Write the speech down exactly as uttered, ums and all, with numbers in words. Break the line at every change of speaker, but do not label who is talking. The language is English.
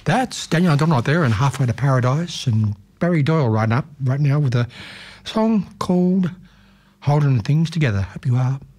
That's Daniel Donald there and Halfway to Paradise, and Barry Doyle right up right now with a song called Holding Things Together. Hope you are